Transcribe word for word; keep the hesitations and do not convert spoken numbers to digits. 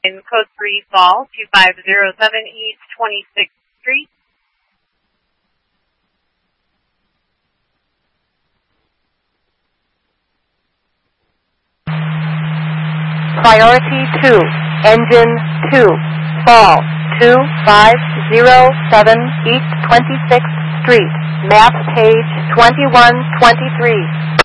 in code three Fall, two five zero seven East twenty-sixth Street. Priority two, engine two, Fall, two five zero seven East twenty-sixth Street, map page twenty-one twenty-three.